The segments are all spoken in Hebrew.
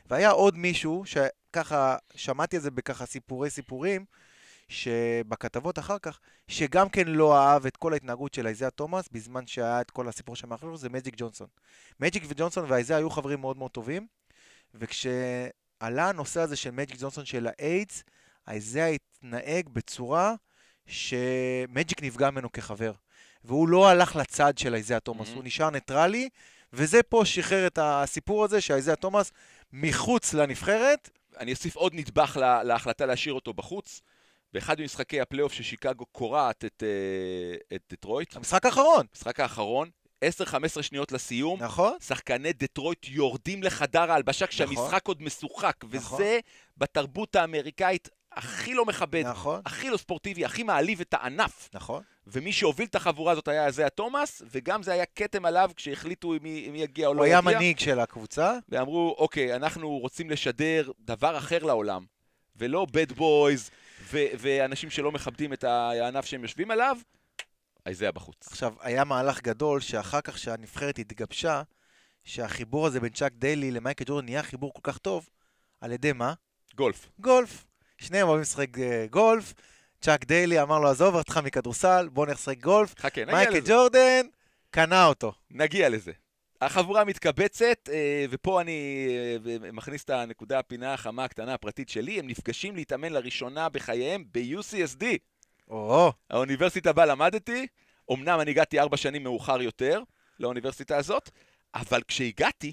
והיה עוד מישהו שככה, שמעתי את זה בככה סיפורים, שבכתבות אחר כך, שגם כן לא אהב את כל ההתנהגות של איזיה תומאס, בזמן שהיה את כל הסיפור שמאחוריו, זה מג'יק ג'ונסון. מג'יק וג'ונסון ואיזיה היו חברים מאוד מאוד טובים, וכשעלה הנושא הזה של מג'יק ג'ונסון של האיידס, איזיה התנהג בצורה שמג'יק נפגע ממנו כחבר. והוא לא הלך לצד של איזיה תומאס, הוא נשאר ניטרלי, וזה פה שחרר את הסיפור הזה שאיזיה תומאס מחוץ לנבחרת. אני אוסיף עוד נדבך להחלטה להשאיר אותו בחוץ. באחד ממשחקי הפלייאוף ששיקגו קורעת את דטרויט. המשחק האחרון. המשחק האחרון, 10-15 שניות לסיום. נכון. שחקני דטרויט יורדים לחדר ההלבשה כשהמשחק עוד משוחק. וזה בתרבות האמריקאית הכי לא מכבד, הכי לא ספורטיבי, הכי מעליב את הענף. נכון. ומי שהוביל את החבורה הזאת היה איזיה תומאס, וגם זה היה כתם עליו כשהחליטו מי יגיע או לא יגיע. הוא היה מנהיג של הקבוצה. ואמרו, אוקיי, אנחנו רוצים לשדר דבר אחר לעולם, ולא bad boys, ואנשים שלא מכבדים את הענף שהם יושבים עליו, איזיה בחוץ. עכשיו, היה מהלך גדול שאחר כך שהנבחרת התגבשה, שהחיבור הזה בין צ'אק דיילי למייקל ג'ורדן נהיה חיבור כל כך טוב, על ידי מה? גולף. שניהם אוהבים לשחק גולף, צ'אק דיילי אמר לו, עזוב אותך מכדורסל, בוא נשחק גולף. מייקל ג'ורדן קנה אותו. נגיע לזה. החבורה מתקבצת, ופה אני מכניס את הנקודה הפינה החמה הקטנה הפרטית שלי, הם נפגשים להתאמן לראשונה בחייהם ב-UCSD. האוניברסיטה בה למדתי, אמנם אני הגעתי 4 שנים מאוחר יותר לאוניברסיטה הזאת, אבל כשהגעתי,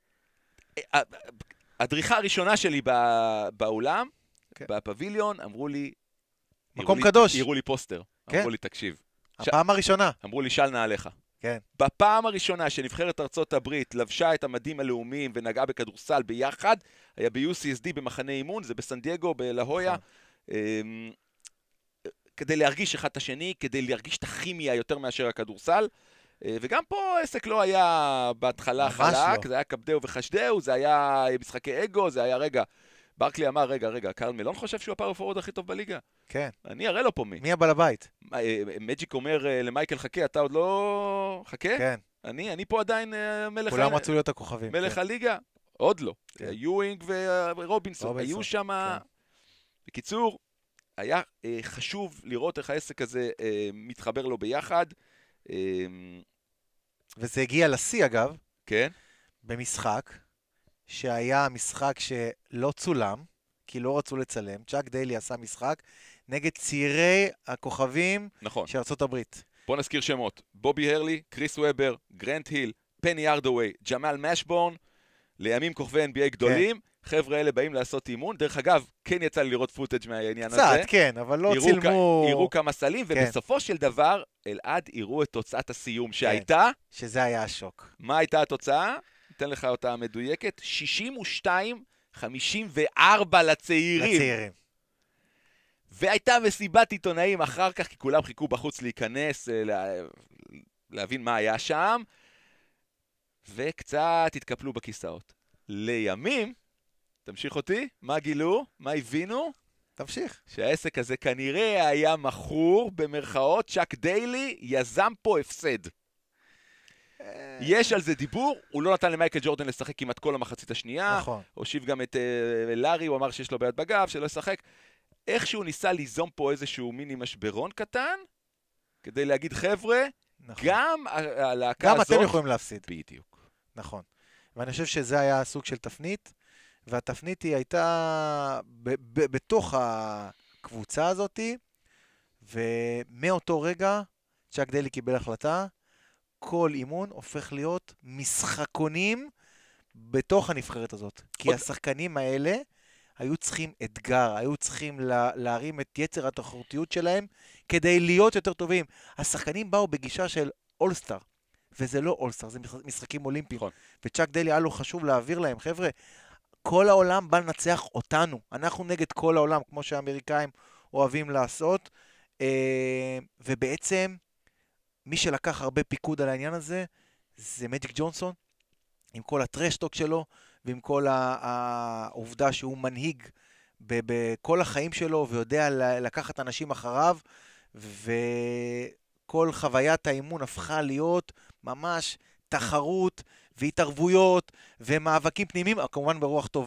הדריכה הראשונה שלי באולם, בפביליון, אמרו לי, מקום קדוש. הראו לי פוסטר. אמרו לי, תקשיב. הפעם הראשונה. אמרו לי, של נעליך. כן. בפעם הראשונה שנבחרת ארצות הברית לבשה את המדים הלאומיים ונגעה בכדורסל ביחד, היה ב-UCSD במחנה אימון, זה בסן דייגו, בלהויה, כדי להרגיש אחד את השני, כדי להרגיש את הכימיה יותר מאשר הכדורסל, וגם פה העסק לא היה בהתחלה חלק, זה היה קפדאו וחשדאו, זה היה משחקי אגו, זה היה ברקלי אמר, רגע, קרל מלון חושב שהוא הפאוור פורוורד הכי טוב בליגה? כן. אני אראה לו פה מי. מי הבעל הבית? מג'יק אומר למייקל, חכה, אתה עוד לא... חכה? כן. אני פה עדיין מלך... כולם רצו להיות הכוכבים. מלך הליגה? עוד לא. יואינג ורובינסון, היו שם... בקיצור, היה חשוב לראות איך העסק הזה מתחבר לו ביחד. וזה הגיע לשיא, אגב. כן. במשחק. שהיה משחק שלא צולם, כי לא רצו לצלם. צ'אק דיילי עשה משחק נגד צעירי הכוכבים של ארצות הברית. בוא נזכיר שמות. בובי הרלי, קריס וובר, גרנט היל, פני ארדווי, ג'מאל משבורן, לימים כוכבי NBA גדולים. חבר'ה אלה באים לעשות אימון. דרך אגב, כן יצא לי לראות פוטאג' מהעניין הזה. קצת, כן, אבל לא צילמו... יראו כמה סלים, ובסופו של דבר, אלעד יראו את תוצאת הסיום שהייתה. שזה היה השוק. מה הייתה התוצאה? ניתן לך אותה מדויקת, 62-54 לצעירים. והייתה מסיבת עיתונאים אחר כך, כי כולם חיכו בחוץ להיכנס, להבין מה היה שם, וקצת התקפלו בכיסאות. לימים, תמשיך אותי, מה גילו? מה הבינו? תמשיך. שהעסק הזה כנראה היה מכור, במרכאות, צ'אק דיילי יזם פה הפסד. יש על זה דיבור, הוא לא נתן למייקל ג'ורדן לשחק כמעט כל המחצית השנייה, הושיב גם את לארי, הוא אמר שיש לו בעיות בגב, שלא ישחק. איכשהו ניסה ליזום פה איזשהו מיני משברון קטן, כדי להגיד חבר'ה, גם הלהקה הזאת... גם אתם יכולים להפסיד. בדיוק. נכון. ואני חושב שזה היה סוג של תפנית, והתפנית היא הייתה בתוך הקבוצה הזאת, ומאותו רגע צ'אק דיילי קיבל החלטה, כל אימון הופך להיות משחקונים בתוך הנבחרת הזאת. כי השחקנים האלה היו צריכים אתגר, היו צריכים להרים את יצר התחרותיות שלהם כדי להיות יותר טובים. השחקנים באו בגישה של אולסטאר, וזה לא אולסטאר, זה משחקים אולימפיים. וצ'אק דיילי היה לו חשוב להעביר להם, חבר'ה, כל העולם בא לנצח אותנו. אנחנו נגד כל העולם, כמו שהאמריקאים אוהבים לעשות. ובעצם, מי שלקח הרבה פיקוד על העניין הזה, זה מג'יק ג'ונסון, עם כל הטרשטוק שלו, ועם כל העובדה שהוא מנהיג בכל החיים שלו, ויודע לקחת אנשים אחריו, וכל חוויית האימון הפכה להיות ממש תחרות, והתערבויות, ומאבקים פנימיים, כמובן ברוח טובה.